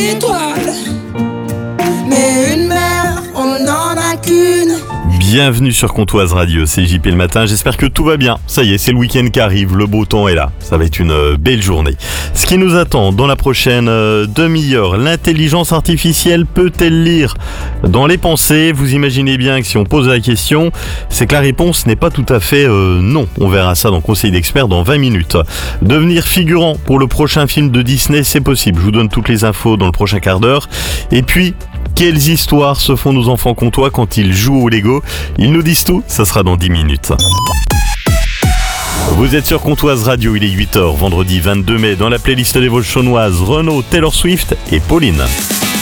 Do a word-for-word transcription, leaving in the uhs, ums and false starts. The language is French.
étoiles. Mais une mère, on n'en a qu'une. Bienvenue sur Comtoise Radio, c'est J P le matin, j'espère que tout va bien. Ça y est, c'est le week-end qui arrive, le beau temps est là, ça va être une euh, belle journée. Ce qui nous attend dans la prochaine euh, demi-heure, l'intelligence artificielle peut-elle lire dans les pensées? Vous imaginez bien que si on pose la question, c'est que la réponse n'est pas tout à fait euh, non. On verra ça dans Conseil d'experts dans vingt minutes. Devenir figurant pour le prochain film de Disney, c'est possible. Je vous donne toutes les infos dans le prochain quart d'heure. Et puis, quelles histoires se font nos enfants comtois quand ils jouent au Lego? Ils nous disent tout, ça sera dans dix minutes. Vous êtes sur Comtoise Radio, il est huit heures, vendredi vingt-deux mai, dans la playlist des Vosges chaunoises, Renaud, Taylor Swift et Pauline.